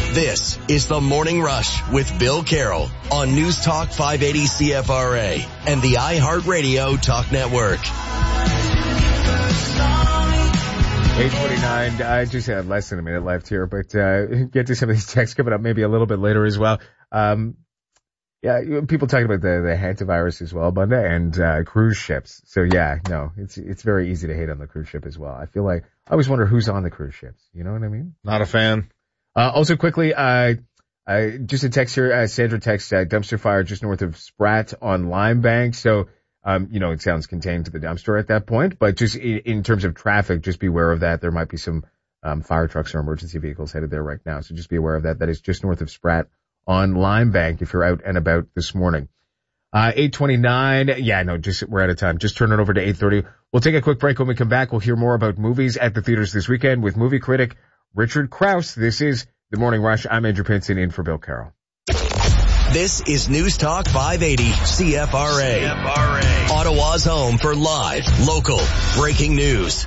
This is The Morning Rush with Bill Carroll on News Talk 580 CFRA and the iHeartRadio Talk Network. 8:29. I just had less than a minute left here, but get to some of these texts coming up maybe a little bit later as well. Yeah, people talking about the hantavirus as well, Bunda, and cruise ships. So yeah, no, it's very easy to hate on the cruise ship as well. I feel like I always wonder who's on the cruise ships. You know what I mean? Not a fan. Also quickly, just a text here. Sandra texts dumpster fire just north of Spratt on Lime Bank. So it sounds contained to the dumpster at that point, but just in terms of traffic, just be aware of that. There might be some fire trucks or emergency vehicles headed there right now. So just be aware of that. That is just north of Spratt on Lime Bank if you're out and about this morning. 8:29. Yeah, no, we're out of time. Just turn it over to 8:30. We'll take a quick break. When we come back, we'll hear more about movies at the theaters this weekend with movie critic Richard Krause. This is The Morning Rush. I'm Andrew Pinson in for Bill Carroll. This is News Talk 580 CFRA. Ottawa's home for live, local, breaking news.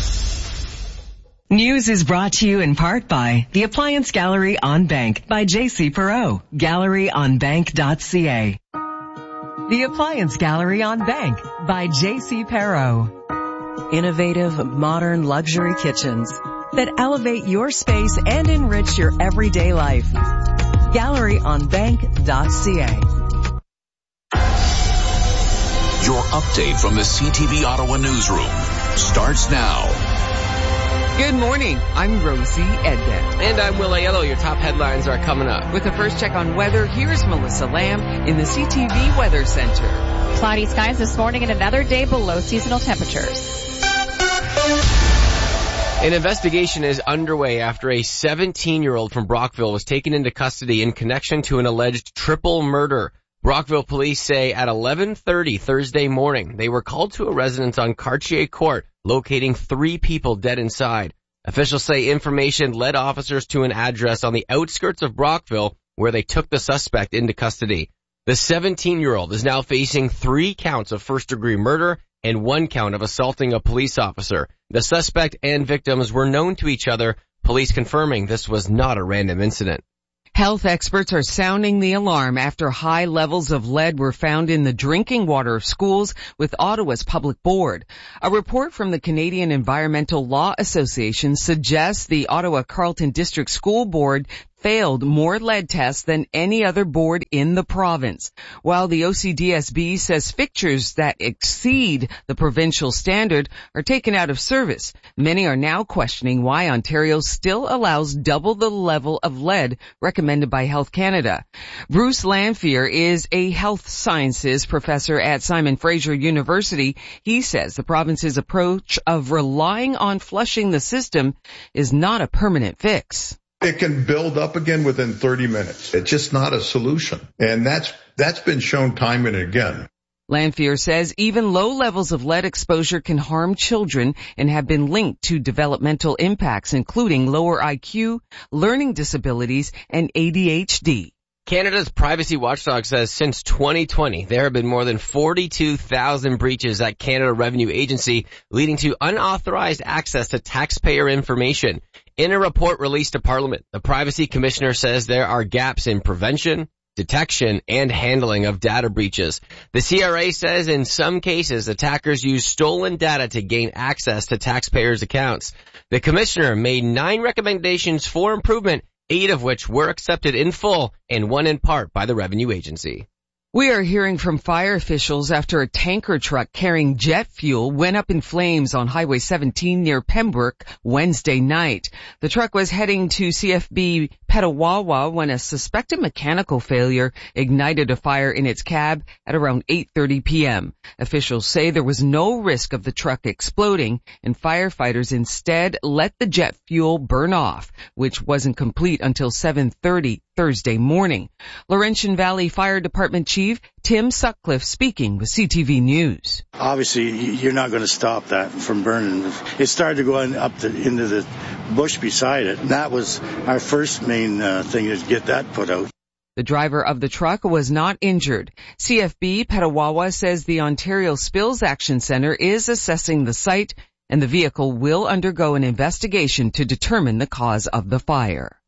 News is brought to you in part by the Appliance Gallery on Bank by J.C. Perot, galleryonbank.ca. The Appliance Gallery on Bank by J.C. Perot. Innovative, modern luxury kitchens that elevate your space and enrich your everyday life. galleryonbank.ca. Your update from the CTV Ottawa newsroom starts now. Good morning. I'm Rosie Edden. And I'm Will Aiello. Your top headlines are coming up. With the first check on weather, here's Melissa Lamb in the CTV Weather Center. Cloudy skies this morning and another day below seasonal temperatures. An investigation is underway after a 17-year-old from Brockville was taken into custody in connection to an alleged triple murder. Brockville police say at 11:30 Thursday morning, they were called to a residence on Cartier Court, locating 3 people dead inside. Officials say information led officers to an address on the outskirts of Brockville where they took the suspect into custody. The 17-year-old is now facing 3 counts of first-degree murder and 1 count of assaulting a police officer. The suspect and victims were known to each other, police confirming this was not a random incident. Health experts are sounding the alarm after high levels of lead were found in the drinking water of schools with Ottawa's public board. A report from the Canadian Environmental Law Association suggests the Ottawa Carleton District School Board failed more lead tests than any other board in the province. While the OCDSB says fixtures that exceed the provincial standard are taken out of service, many are now questioning why Ontario still allows double the level of lead recommended by Health Canada. Bruce Lanphier is a health sciences professor at Simon Fraser University. He says the province's approach of relying on flushing the system is not a permanent fix. It can build up again within 30 minutes. It's just not a solution. And that's been shown time and again. Lanphier says even low levels of lead exposure can harm children and have been linked to developmental impacts, including lower IQ, learning disabilities, and ADHD. Canada's privacy watchdog says since 2020, there have been more than 42,000 breaches at Canada Revenue Agency, leading to unauthorized access to taxpayer information. In a report released to Parliament, the Privacy Commissioner says there are gaps in prevention, detection, and handling of data breaches. The CRA says in some cases, attackers use stolen data to gain access to taxpayers' accounts. The Commissioner made 9 recommendations for improvement, 8 of which were accepted in full and 1 in part by the Revenue Agency. We are hearing from fire officials after a tanker truck carrying jet fuel went up in flames on Highway 17 near Pembroke Wednesday night. The truck was heading to CFB Petawawa when a suspected mechanical failure ignited a fire in its cab at around 8:30 p.m. Officials say there was no risk of the truck exploding, and firefighters instead let the jet fuel burn off, which wasn't complete until 7:30 Thursday morning. Laurentian Valley Fire Department Chief Tim Sutcliffe speaking with CTV News. Obviously, you're not going to stop that from burning. It started going up into the bush beside it. And that was our first main thing, is get that put out. The driver of the truck was not injured. CFB Petawawa says the Ontario Spills Action Centre is assessing the site, and the vehicle will undergo an investigation to determine the cause of the fire.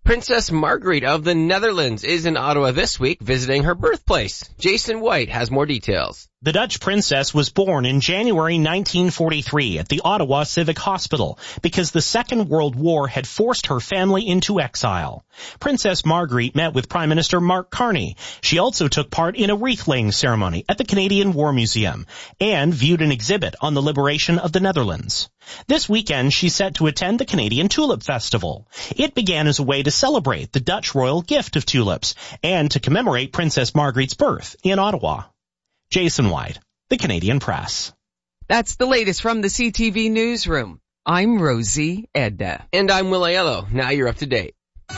Princess Margriet of the Netherlands is in Ottawa this week visiting her birthplace. Jason White has more details. The Dutch princess was born in January 1943 at the Ottawa Civic Hospital because the Second World War had forced her family into exile. Princess Margriet met with Prime Minister Mark Carney. She also took part in a wreath-laying ceremony at the Canadian War Museum and viewed an exhibit on the liberation of the Netherlands. This weekend, she's set to attend the Canadian Tulip Festival. It began as a way to celebrate the Dutch royal gift of tulips and to commemorate Princess Margriet's birth in Ottawa. Jason White, the Canadian Press. That's the latest from the CTV Newsroom. I'm Rosie Edda. And I'm Will Aiello. Now you're up to date.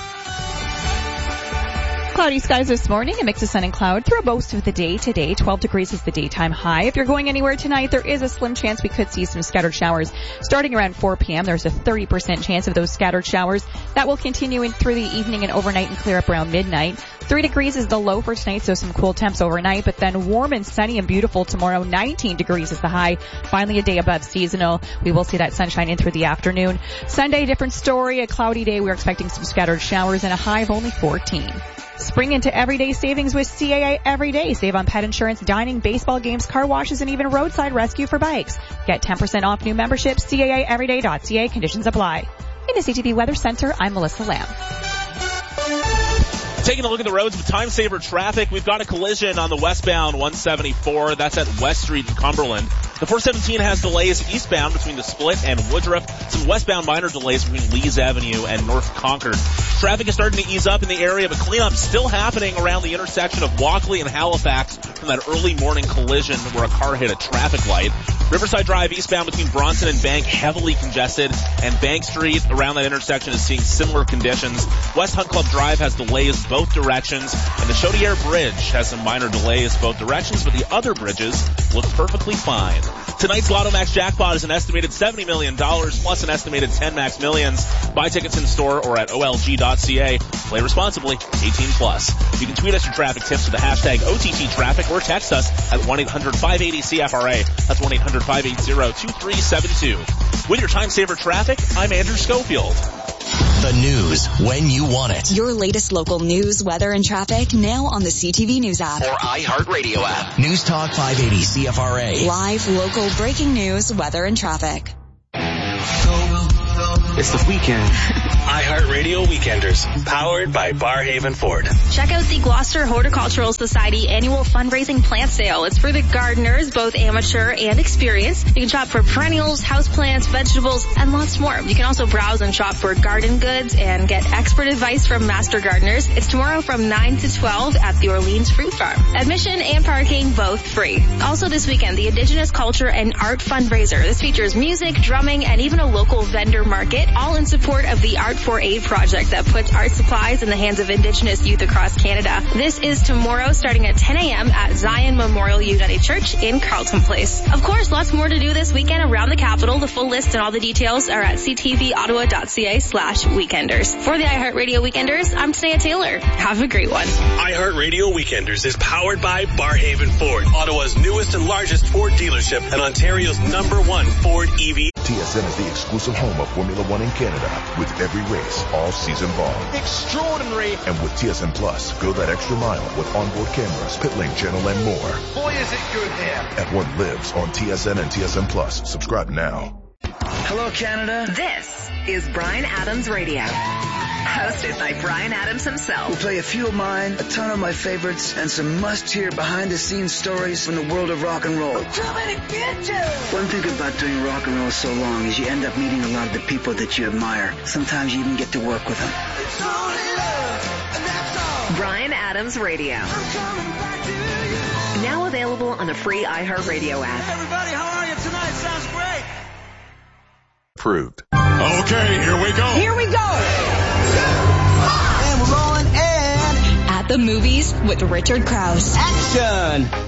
Cloudy skies this morning, a mix of sun and cloud through most of the day today. 12 degrees is the daytime high. If you're going anywhere tonight, there is a slim chance we could see some scattered showers starting around 4 p.m. There's a 30% chance of those scattered showers. That will continue in through the evening and overnight and clear up around midnight. 3 degrees is the low for tonight, so some cool temps overnight, but then warm and sunny and beautiful tomorrow. 19 degrees is the high. Finally a day above seasonal. We will see that sunshine in through the afternoon. Sunday, different story. A cloudy day. We're expecting some scattered showers and a high of only 14. Spring into everyday savings with CAA Everyday. Save on pet insurance, dining, baseball games, car washes, and even roadside rescue for bikes. Get 10% off new memberships. CAAeveryday.ca. Conditions apply. In the CTV Weather Center, I'm Melissa Lamb. Taking a look at the roads with time saver traffic, we've got a collision on the westbound 174. That's at West Street in Cumberland. The 417 has delays eastbound between the Split and Woodruff. Some westbound minor delays between Lees Avenue and North Concord. Traffic is starting to ease up in the area, but cleanup still happening around the intersection of Walkley and Halifax from that early morning collision where a car hit a traffic light. Riverside Drive eastbound between Bronson and Bank heavily congested, and Bank Street around that intersection is seeing similar conditions. West Hunt Club Drive has delays both directions, and the Chaudière Bridge has some minor delays both directions, but the other bridges look perfectly fine. Tonight's Lotto Max jackpot is an estimated $70 million plus an estimated 10 Max Millions. Buy tickets in store or at olg.ca. Play responsibly. 18 plus. You can tweet us your traffic tips with the hashtag OTTTraffic or text us at 1-800-580-CFRA. That's 1-800-580-2372. With your time saver traffic, I'm Andrew Schofield. The news when you want it. Your latest local news, weather, and traffic now on the CTV News app. Or iHeartRadio app. News Talk 580 CFRA. Live, local, breaking news, weather, and traffic. It's the weekend. iHeartRadio Weekenders, powered by Barhaven Ford. Check out the Gloucester Horticultural Society annual fundraising plant sale. It's for the gardeners, both amateur and experienced. You can shop for perennials, houseplants, vegetables, and lots more. You can also browse and shop for garden goods and get expert advice from master gardeners. It's tomorrow from 9 to 12 at the Orleans Fruit Farm. Admission and parking both free. Also this weekend, the Indigenous Culture and Art Fundraiser. This features music, drumming, and even a local vendor market, all in support of the Art for Aid project that puts art supplies in the hands of Indigenous youth across Canada. This is tomorrow starting at 10 a.m. at Zion Memorial United Church in Carleton Place. Of course, lots more to do this weekend around the capital. The full list and all the details are at ctvottawa.ca/weekenders. For the iHeartRadio Weekenders, I'm Tania Taylor. Have a great one. iHeartRadio Weekenders is powered by Barhaven Ford, Ottawa's newest and largest Ford dealership and Ontario's #1 Ford EV. TSN is the exclusive home of Formula One in Canada, with every race all season long. Extraordinary. And with TSN Plus, go that extra mile with onboard cameras, pit lane channel, and more. Boy, is it good here. F1 lives on TSN and TSN Plus. Subscribe now. Hello, Canada. This is Bryan Adams Radio. Hosted by Bryan Adams himself. We'll play a few of mine, a ton of my favorites, and some must-hear behind-the-scenes stories from the world of rock and roll. I'm coming to get you! One thing about doing rock and roll so long is you end up meeting a lot of the people that you admire. Sometimes you even get to work with them. It's only love, and that's all. Bryan Adams Radio. I'm coming back to you. Now available on the free iHeartRadio app. Hey, everybody, how are you tonight? Sounds great. Approved. Okay, here we go. Here we go. And we're rolling and At the movies with Richard Krause. action.